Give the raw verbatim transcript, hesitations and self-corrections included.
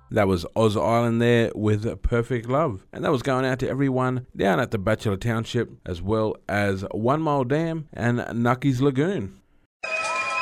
That was Oz Island there with Perfect Love. And that was going out to everyone down at the Bachelor Township, as well as One Mile Dam and Nucky's Lagoon.